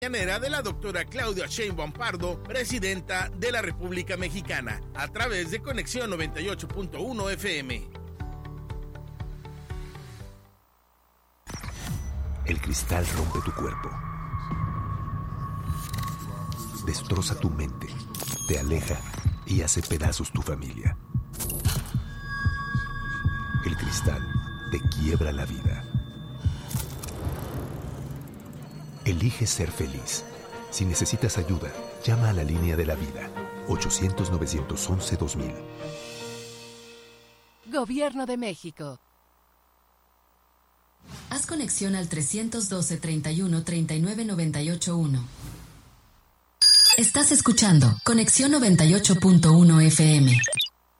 mañanera de la doctora Claudia Sheinbaum Pardo, presidenta de la República Mexicana, a través de Conexión 98.1 FM. El cristal rompe tu cuerpo, destroza tu mente, te aleja y hace pedazos tu familia. El cristal te quiebra la vida. Elige ser feliz. Si necesitas ayuda, llama a la línea de la vida, 800-911-2000. Gobierno de México. Haz conexión al 312-31-39-98-1. Estás escuchando Conexión 98.1 FM.